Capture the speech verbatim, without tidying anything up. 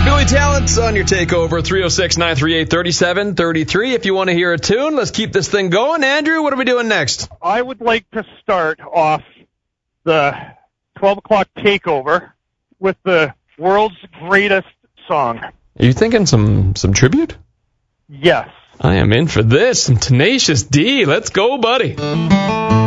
Billy Talents on your takeover, three oh six, nine three eight, three seven three three. If you want to hear a tune, let's keep this thing going. Andrew, what are we doing next? I would like to start off the twelve o'clock takeover with the world's greatest song. Are you thinking some, some tribute? Yes. I am in for this. Some Tenacious D. Let's go, buddy.